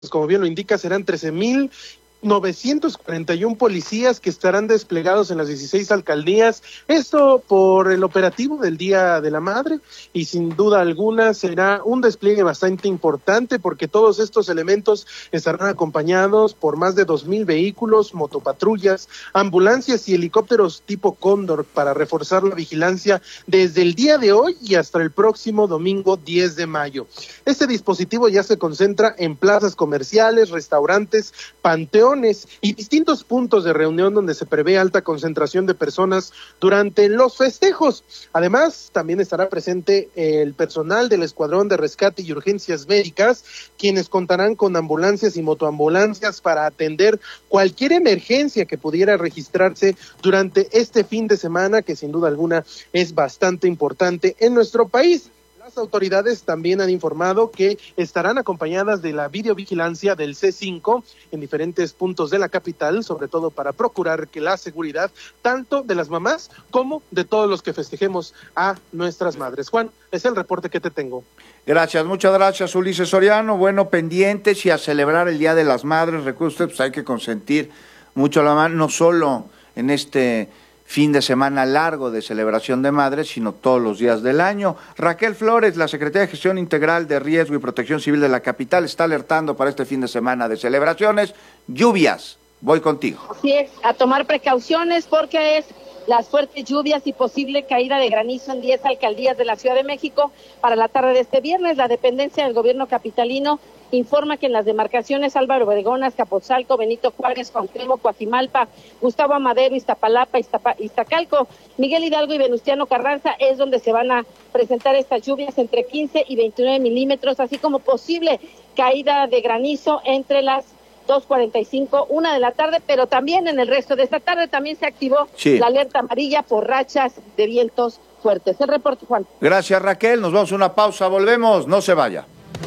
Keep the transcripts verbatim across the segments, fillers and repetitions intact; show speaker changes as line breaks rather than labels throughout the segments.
como bien lo indica, serán trece mil novecientos cuarenta y uno policías que estarán desplegados en las dieciséis alcaldías, esto por el operativo del Día de la Madre, y sin duda alguna será un despliegue bastante importante porque todos estos elementos estarán acompañados por más de dos mil vehículos, motopatrullas, ambulancias y helicópteros tipo Cóndor para reforzar la vigilancia desde el día de hoy y hasta el próximo domingo diez de mayo. Este dispositivo ya se concentra en plazas comerciales, restaurantes, panteones y distintos puntos de reunión donde se prevé alta concentración de personas durante los festejos. Además, también estará presente el personal del Escuadrón de Rescate y Urgencias Médicas, quienes contarán con ambulancias y motoambulancias para atender cualquier emergencia que pudiera registrarse durante este fin de semana, que sin duda alguna es bastante importante en nuestro país. Las autoridades también han informado que estarán acompañadas de la videovigilancia del C cinco en diferentes puntos de la capital, sobre todo para procurar que la seguridad tanto de las mamás como de todos los que festejemos a nuestras madres. Juan, es el reporte que te tengo.
Gracias, muchas gracias, Ulises Soriano. Bueno, pendientes y a celebrar el Día de las Madres. Recuerde usted, pues hay que consentir mucho a la madre, no solo en este fin de semana largo de celebración de madres, sino todos los días del año. Raquel Flores, la Secretaria de Gestión Integral de Riesgo y Protección Civil de la capital, está alertando para este fin de semana de celebraciones, lluvias. Voy contigo.
Así es, a tomar precauciones porque es las fuertes lluvias y posible caída de granizo en diez alcaldías de la Ciudad de México para la tarde de este viernes. La dependencia del gobierno capitalino informa que en las demarcaciones Álvaro Obregón, Azcapotzalco, Benito Juárez, Cuauhtémoc, Coajimalpa, Gustavo Amadero, Iztapalapa, Iztapa, Iztacalco, Miguel Hidalgo y Venustiano Carranza es donde se van a presentar estas lluvias entre quince y veintinueve milímetros, así como posible caída de granizo entre las dos cuarenta y cinco, una de la tarde, pero también en el resto de esta tarde también se activó sí. la alerta amarilla por rachas de vientos fuertes. El reporte, Juan.
Gracias, Raquel. Nos vamos a una pausa, volvemos, no se vaya.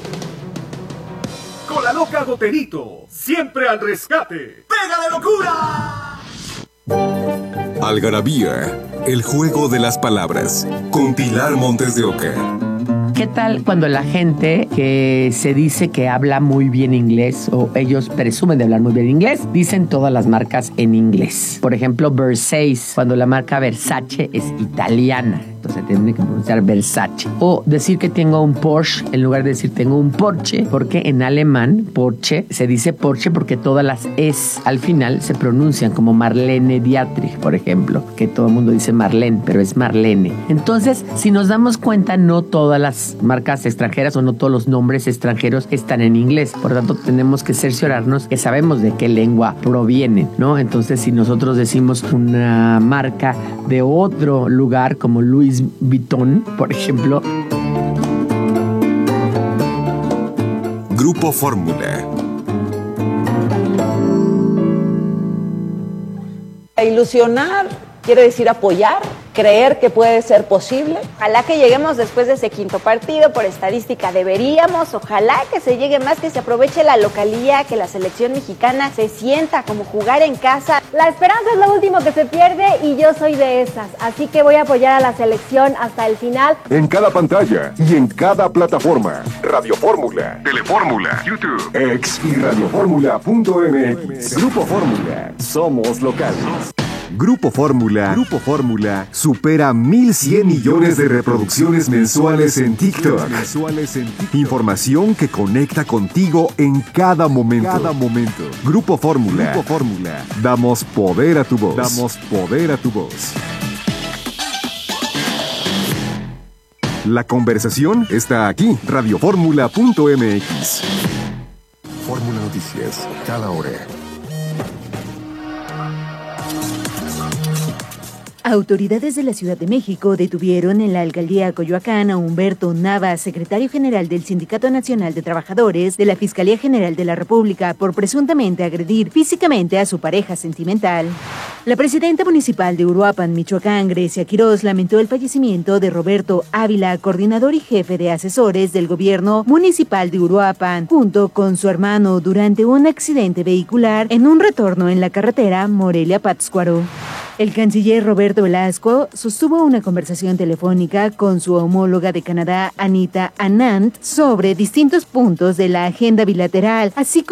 Con la loca Goterito, siempre al rescate. ¡Pega de locura!
Algarabía, el juego de las palabras, con Pilar Montes de Oca.
¿Qué tal cuando la gente que se dice que habla muy bien inglés o ellos presumen de hablar muy bien inglés, dicen todas las marcas en inglés? Por ejemplo, Versace, cuando la marca Versace es italiana, entonces tiene que pronunciar Versace. O decir que tengo un Porsche en lugar de decir tengo un Porsche, porque en alemán Porsche se dice Porsche porque todas las es al final se pronuncian como Marlene Dietrich, por ejemplo, que todo el mundo dice Marlene, pero es Marlene. Entonces, si nos damos cuenta, no todas las marcas extranjeras o no todos los nombres extranjeros están en inglés. Por lo tanto, tenemos que cerciorarnos que sabemos de qué lengua provienen, ¿no? Entonces, si nosotros decimos una marca de otro lugar como Louis Vuitton, por ejemplo.
Grupo Fórmula.
Ilusionar quiere decir apoyar, creer que puede ser posible.
Ojalá que lleguemos después de ese quinto partido, por estadística deberíamos, ojalá que se llegue más, que se aproveche la localía, que la selección mexicana se sienta como jugar en casa.
La esperanza es lo último que se pierde y yo soy de esas, así que voy a apoyar a la selección hasta el final.
En cada pantalla y en cada plataforma, Radio Fórmula, Telefórmula, YouTube, X y radioformula punto m x. Grupo Fórmula, somos locales.
Grupo Fórmula, Grupo Fórmula supera mil cien millones de reproducciones mensuales en TikTok. Mensuales en TikTok. Información que conecta contigo en cada momento. Cada momento. Grupo Fórmula, Grupo Fórmula. Damos poder a tu voz. Damos poder a tu voz. La conversación está aquí. radioformula punto m x.
Fórmula Noticias, cada hora.
Autoridades de la Ciudad de México detuvieron en la alcaldía Coyoacán a Humberto Nava, secretario general del Sindicato Nacional de Trabajadores de la Fiscalía General de la República, por presuntamente agredir físicamente a su pareja sentimental. La presidenta municipal de Uruapan, Michoacán, Grecia Quirós, lamentó el fallecimiento de Roberto Ávila, coordinador y jefe de asesores del gobierno municipal de Uruapan, junto con su hermano durante un accidente vehicular en un retorno en la carretera Morelia-Pátzcuaro. El canciller Roberto Velasco sostuvo una conversación telefónica con su homóloga de Canadá, Anita Anand, sobre distintos puntos de la agenda bilateral, así como